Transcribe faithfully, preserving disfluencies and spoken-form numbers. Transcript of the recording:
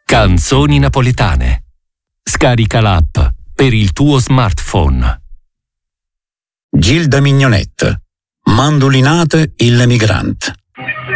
Canzoni napoletane. Scarica l'app per il tuo smartphone. Gilda Mignonette, Mandolinate il migrant.